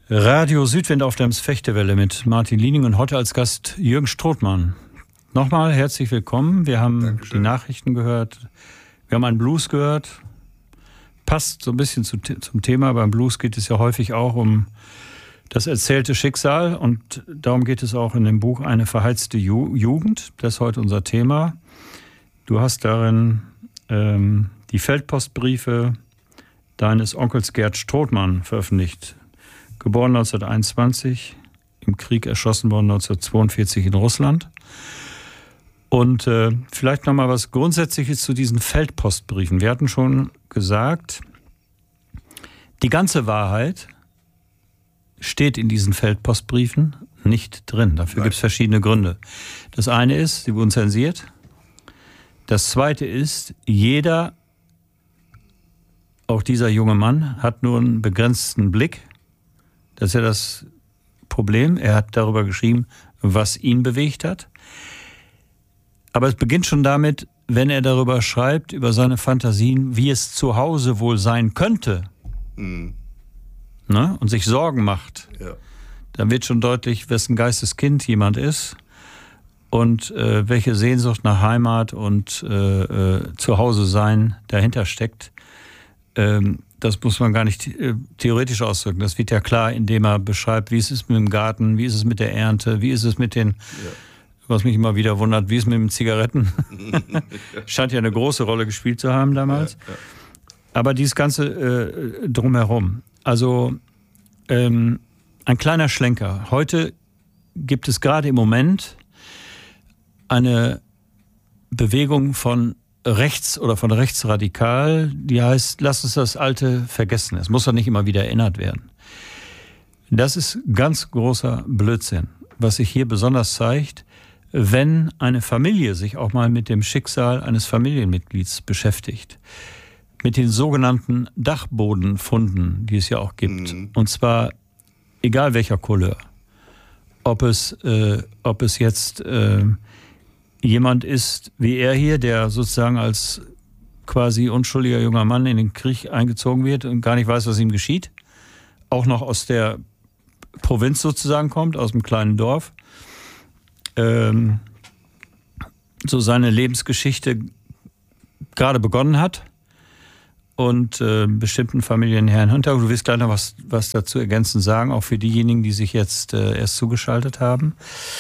Radio Südwind auf der Fechtewelle mit Martin Liening und heute als Gast Jürgen Strothmann. Nochmal herzlich willkommen. Wir haben Dankeschön. Die Nachrichten gehört. Wir haben einen Blues gehört. Passt so ein bisschen zum Thema. Beim Blues geht es ja häufig auch um das erzählte Schicksal. Und darum geht es auch in dem Buch Eine verheizte Jugend. Das ist heute unser Thema. Du hast darin die Feldpostbriefe deines Onkels Gerd Strothmann veröffentlicht. Geboren 1921, im Krieg erschossen worden 1942 in Russland. Und vielleicht nochmal was Grundsätzliches zu diesen Feldpostbriefen. Wir hatten schon gesagt, die ganze Wahrheit steht in diesen Feldpostbriefen nicht drin. Dafür gibt es verschiedene Gründe. Das eine ist, sie wurden zensiert. Das zweite ist, jeder, auch dieser junge Mann, hat nur einen begrenzten Blick. Das ist ja das Problem. Er hat darüber geschrieben, was ihn bewegt hat. Aber es beginnt schon damit, wenn er darüber schreibt, über seine Fantasien, wie es zu Hause wohl sein könnte. Ne? Und sich Sorgen macht. Ja. Dann wird schon deutlich, wessen Geisteskind jemand ist und welche Sehnsucht nach Heimat und Zuhause sein dahinter steckt. Das muss man gar nicht theoretisch ausdrücken. Das wird ja klar, indem er beschreibt, wie es ist mit dem Garten, wie ist es mit der Ernte, wie ist es mit den, was mich immer wieder wundert, wie ist es mit den Zigaretten. Scheint ja eine große Rolle gespielt zu haben damals. Ja. Aber dieses Ganze drumherum. Also ein kleiner Schlenker. Heute gibt es gerade im Moment eine Bewegung von rechts oder von rechtsradikal, die heißt, lass uns das Alte vergessen. Es muss doch nicht immer wieder erinnert werden. Das ist ganz großer Blödsinn, was sich hier besonders zeigt, wenn eine Familie sich auch mal mit dem Schicksal eines Familienmitglieds beschäftigt. Mit den sogenannten Dachbodenfunden, die es ja auch gibt. Und zwar egal welcher Couleur. Ob es jetzt jemand ist wie er hier, der sozusagen als quasi unschuldiger junger Mann in den Krieg eingezogen wird und gar nicht weiß, was ihm geschieht. Auch noch aus der Provinz sozusagen kommt, aus einem kleinen Dorf. So seine Lebensgeschichte gerade begonnen hat und bestimmten familienherren Hintergrund. Du wirst gleich noch was dazu ergänzend sagen, auch für diejenigen, die sich jetzt erst zugeschaltet haben.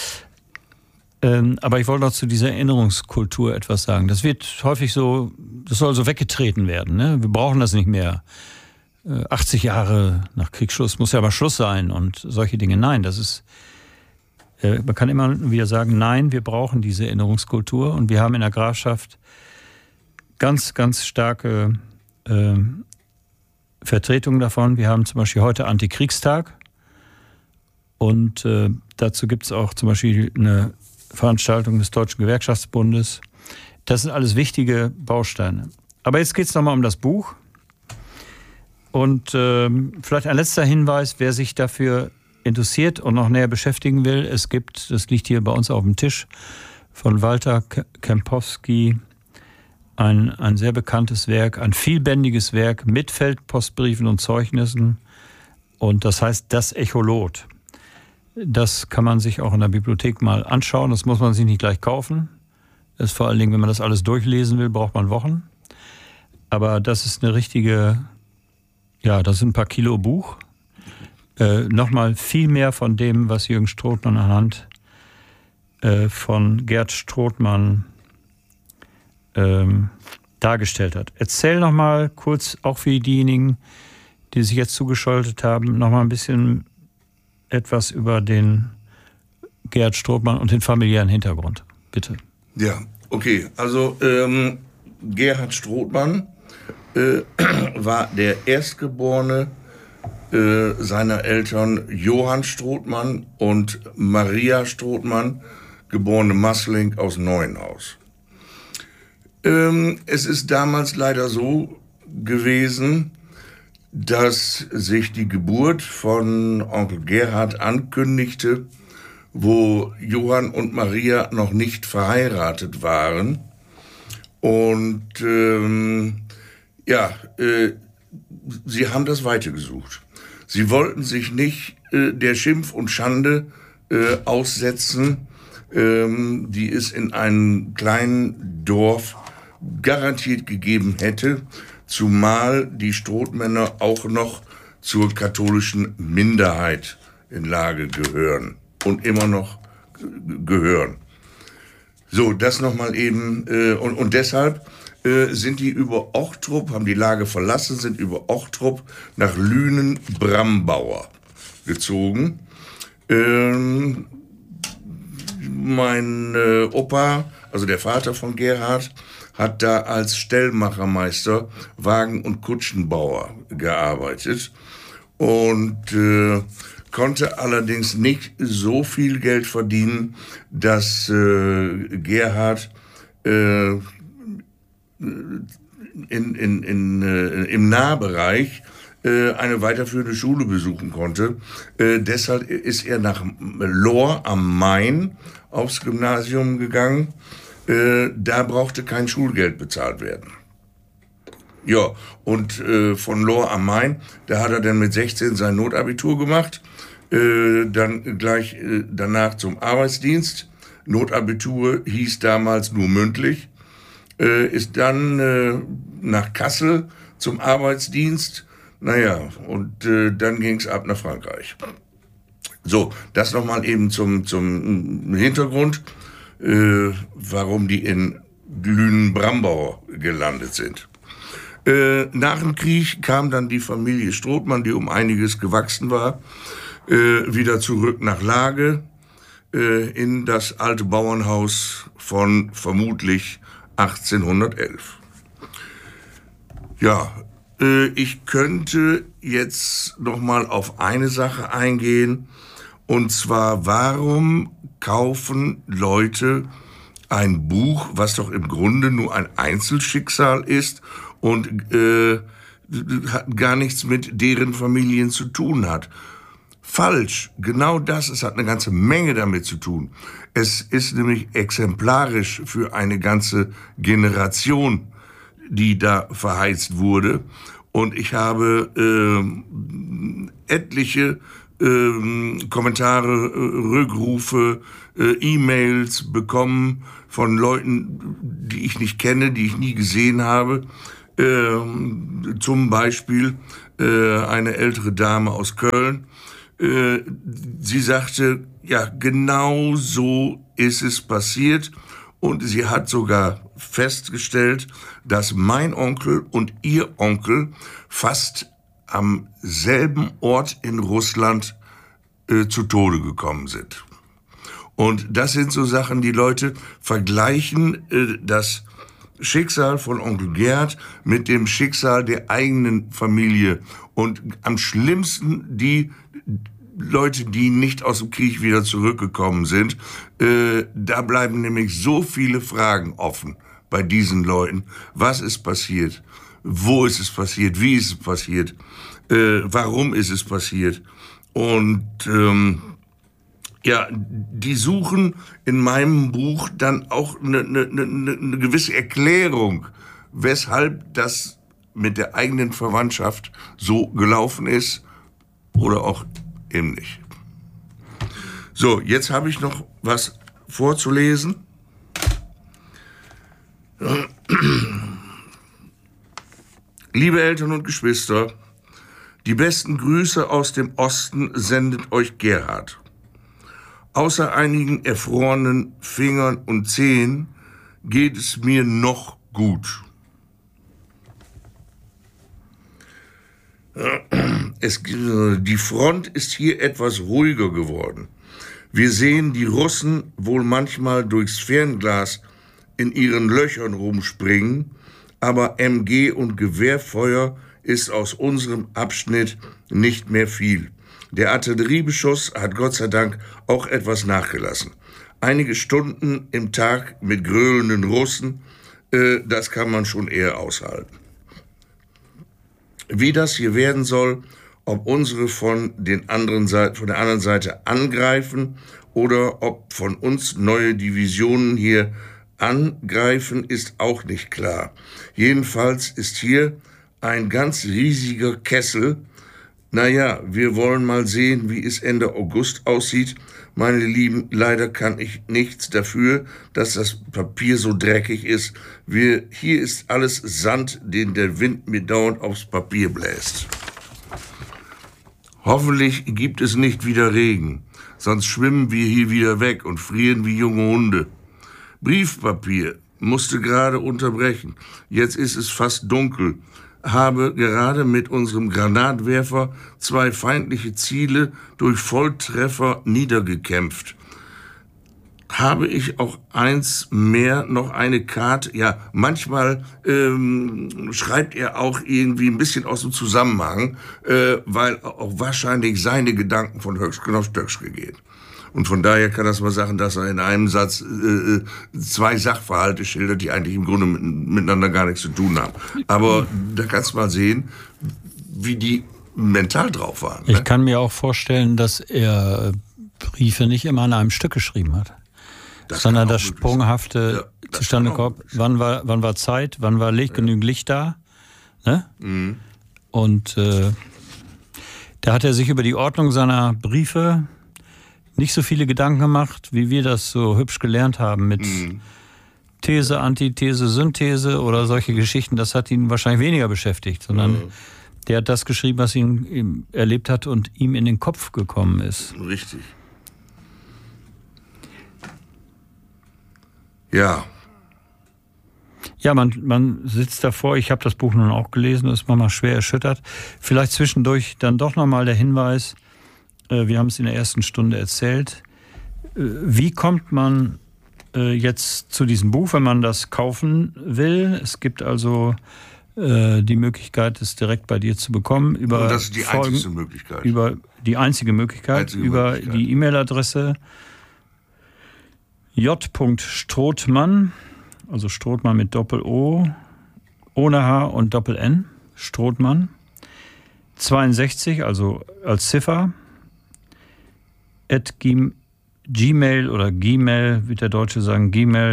Aber ich wollte noch zu dieser Erinnerungskultur etwas sagen. Das wird häufig so, das soll so weggetreten werden. Ne? Wir brauchen das nicht mehr. 80 Jahre nach Kriegsschluss muss ja aber Schluss sein und solche Dinge. Nein, das ist, man kann immer wieder sagen, nein, wir brauchen diese Erinnerungskultur und wir haben in der Grafschaft ganz, ganz starke Vertretungen davon. Wir haben zum Beispiel heute Antikriegstag und dazu gibt es auch zum Beispiel eine Veranstaltung des Deutschen Gewerkschaftsbundes. Das sind alles wichtige Bausteine. Aber jetzt geht es nochmal um das Buch. Und vielleicht ein letzter Hinweis, wer sich dafür interessiert und noch näher beschäftigen will. Es gibt, das liegt hier bei uns auf dem Tisch, von Walter Kempowski ein sehr bekanntes Werk, ein vielbändiges Werk mit Feldpostbriefen und Zeugnissen. Und das heißt Das Echolot. Das kann man sich auch in der Bibliothek mal anschauen. Das muss man sich nicht gleich kaufen. Das ist vor allen Dingen, wenn man das alles durchlesen will, braucht man Wochen. Aber das ist eine richtige, ja, das sind ein paar Kilo Buch. Nochmal viel mehr von dem, was Jürgen Strothmann anhand von Gerd Strothmann dargestellt hat. Erzähl nochmal kurz, auch für diejenigen, die sich jetzt zugeschaltet haben, nochmal ein bisschen etwas über den Gerd Strothmann und den familiären Hintergrund. Bitte. Ja, okay. Also Gerhard Strothmann war der Erstgeborene seiner Eltern Johann Strothmann und Maria Strothmann, geborene Maßling aus Neuenhaus. Es ist damals leider so gewesen, dass sich die Geburt von Onkel Gerhard ankündigte, wo Johann und Maria noch nicht verheiratet waren. Und sie haben das Weite gesucht. Sie wollten sich nicht der Schimpf und Schande aussetzen, die es in einem kleinen Dorf garantiert gegeben hätte, zumal die Strothmänner auch noch zur katholischen Minderheit in Lage gehören und immer noch gehören. So, das nochmal eben. Und deshalb sind die über Ochtrup, haben die Lage verlassen, sind über Ochtrup nach Lünen-Brambauer gezogen. Mein Opa, also der Vater von Gerhard, hat da als Stellmachermeister, Wagen- und Kutschenbauer gearbeitet und konnte allerdings nicht so viel Geld verdienen, dass Gerhard im Nahbereich eine weiterführende Schule besuchen konnte. Deshalb ist er nach Lohr am Main aufs Gymnasium gegangen. Da brauchte kein Schulgeld bezahlt werden. Ja, und von Lohr am Main, da hat er dann mit 16 sein Notabitur gemacht, dann gleich danach zum Arbeitsdienst. Notabitur hieß damals nur mündlich, ist dann nach Kassel zum Arbeitsdienst. Naja, und dann ging es ab nach Frankreich. So, das nochmal eben zum Hintergrund, warum die in Lünen-Brambauer gelandet sind. Nach dem Krieg kam dann die Familie Strothmann, die um einiges gewachsen war, wieder zurück nach Lage in das alte Bauernhaus von vermutlich 1811. Ja, ich könnte jetzt noch mal auf eine Sache eingehen, und zwar, warum kaufen Leute ein Buch, was doch im Grunde nur ein Einzelschicksal ist und gar nichts mit deren Familien zu tun hat? Falsch, genau das, es hat eine ganze Menge damit zu tun. Es ist nämlich exemplarisch für eine ganze Generation, die da verheizt wurde. Und ich habe etliche Kommentare, Rückrufe, E-Mails bekommen von Leuten, die ich nicht kenne, die ich nie gesehen habe. Zum Beispiel eine ältere Dame aus Köln. Sie sagte, ja, genau so ist es passiert. Und sie hat sogar festgestellt, dass mein Onkel und ihr Onkel fast am selben Ort in Russland zu Tode gekommen sind. Und das sind so Sachen, die Leute vergleichen das Schicksal von Onkel Gerd mit dem Schicksal der eigenen Familie. Und am schlimmsten die Leute, die nicht aus dem Krieg wieder zurückgekommen sind. Da bleiben nämlich so viele Fragen offen bei diesen Leuten. Was ist passiert? Wo ist es passiert? Wie ist es passiert? Warum ist es passiert? Und ja, die suchen in meinem Buch dann auch eine gewisse Erklärung, weshalb das mit der eigenen Verwandtschaft so gelaufen ist oder auch eben nicht. So, jetzt habe ich noch was vorzulesen. Liebe Eltern und Geschwister, die besten Grüße aus dem Osten sendet euch Gerhard. Außer einigen erfrorenen Fingern und Zehen geht es mir noch gut. Die Front ist hier etwas ruhiger geworden. Wir sehen die Russen wohl manchmal durchs Fernglas in ihren Löchern rumspringen, aber MG und Gewehrfeuer ist aus unserem Abschnitt nicht mehr viel. Der Artilleriebeschuss hat Gott sei Dank auch etwas nachgelassen. Einige Stunden im Tag mit grölenden Russen, das kann man schon eher aushalten. Wie das hier werden soll, ob unsere von der anderen Seite angreifen oder ob von uns neue Divisionen hier angreifen, ist auch nicht klar. Jedenfalls ist hier ein ganz riesiger Kessel Naja, wir wollen mal sehen, wie es Ende August aussieht. Meine Lieben, leider kann ich nichts dafür, dass das Papier so dreckig ist. Hier ist alles Sand, den der Wind mir dauernd aufs Papier bläst. Hoffentlich gibt es nicht wieder Regen, sonst schwimmen wir hier wieder weg und frieren wie junge Hunde. Briefpapier musste gerade unterbrechen. Jetzt ist es fast dunkel. Habe gerade mit unserem Granatwerfer 2 feindliche Ziele durch Volltreffer niedergekämpft. Habe ich auch eins mehr, noch eine Karte? Ja, manchmal schreibt er auch irgendwie ein bisschen aus dem Zusammenhang, weil auch wahrscheinlich seine Gedanken von Höchstgen auf Stöckske gehen. Und von daher kann das mal sagen, dass er in einem Satz 2 Sachverhalte schildert, die eigentlich im Grunde miteinander gar nichts zu tun haben. Aber da kannst du mal sehen, wie die mental drauf waren. Ne? Ich kann mir auch vorstellen, dass er Briefe nicht immer an einem Stück geschrieben hat, sondern das sprunghafte zustande kommt. Wann war Zeit, wann war genügend Licht da? Ne? Mhm. Und da hat er sich über die Ordnung seiner Briefe nicht so viele Gedanken gemacht, wie wir das so hübsch gelernt haben mit These, Antithese, Synthese oder solche Geschichten. Das hat ihn wahrscheinlich weniger beschäftigt, sondern der hat das geschrieben, was ihn erlebt hat und ihm in den Kopf gekommen ist. Richtig. Ja. Ja, man sitzt davor, ich habe das Buch nun auch gelesen, ist manchmal schwer erschüttert. Vielleicht zwischendurch dann doch nochmal der Hinweis, wir haben es in der ersten Stunde erzählt. Wie kommt man jetzt zu diesem Buch, wenn man das kaufen will? Es gibt also die Möglichkeit, es direkt bei dir zu bekommen. Und das ist die einzige Möglichkeit. Über die einzige Möglichkeit. Über die E-Mail-Adresse j.strothmann, also Strothmann mit Doppel-O, ohne H und Doppel-N, Strothmann, 62, also als Ziffer, @gmail oder Gmail, wird der Deutsche sagen,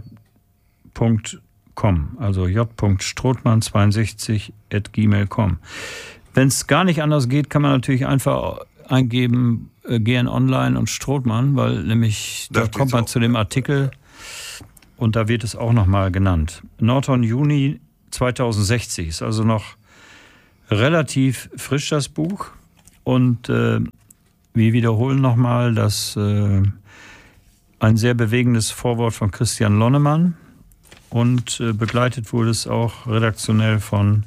gmail.com, also j.strothmann62 @gmail.com. Wenn es gar nicht anders geht, kann man natürlich einfach eingeben, gehen online und Strothmann, weil nämlich da kommt man zu dem Artikel und da wird es auch nochmal genannt. Norton Juni 2060 ist also noch relativ frisch, das Buch. Und wir wiederholen nochmal, dass ein sehr bewegendes Vorwort von Christian Lonnemann und begleitet wurde es auch redaktionell von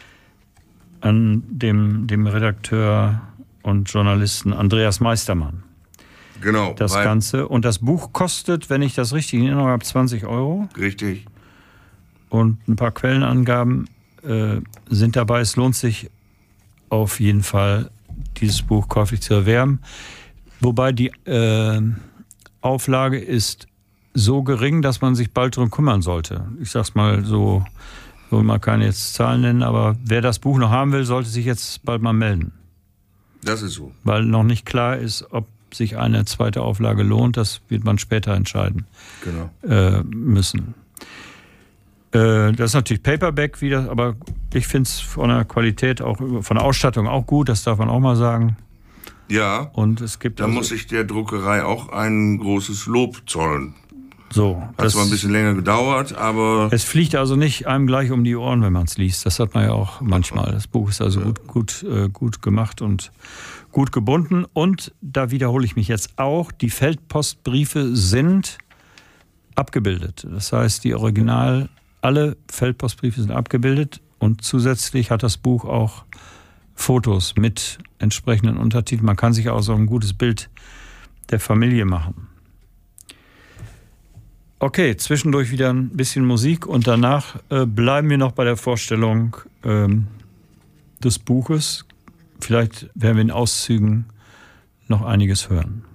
dem Redakteur und Journalisten Andreas Meistermann. Genau. Das Ganze. Und das Buch kostet, wenn ich das richtig in Erinnerung habe, 20 Euro. Richtig. Und ein paar Quellenangaben sind dabei. Es lohnt sich auf jeden Fall, dieses Buch käuflich zu erwerben. Wobei die Auflage ist so gering, dass man sich bald darum kümmern sollte. Ich sag's mal so, man kann jetzt Zahlen nennen, aber wer das Buch noch haben will, sollte sich jetzt bald mal melden. Das ist so. Weil noch nicht klar ist, ob sich eine zweite Auflage lohnt. Das wird man später entscheiden müssen. Das ist natürlich Paperback wieder, aber ich finde es von der Qualität, auch von der Ausstattung auch gut, das darf man auch mal sagen. Ja, und es gibt da muss ich der Druckerei auch ein großes Lob zollen. So, hat zwar ein bisschen länger gedauert, aber... Es fliegt also nicht einem gleich um die Ohren, wenn man es liest. Das hat man ja auch manchmal. Das Buch ist also gut gemacht und gut gebunden. Und da wiederhole ich mich jetzt auch, die Feldpostbriefe sind abgebildet. Das heißt, alle Feldpostbriefe sind abgebildet und zusätzlich hat das Buch auch Fotos mit entsprechenden Untertiteln. Man kann sich auch so ein gutes Bild der Familie machen. Okay, zwischendurch wieder ein bisschen Musik und danach bleiben wir noch bei der Vorstellung des Buches. Vielleicht werden wir in Auszügen noch einiges hören.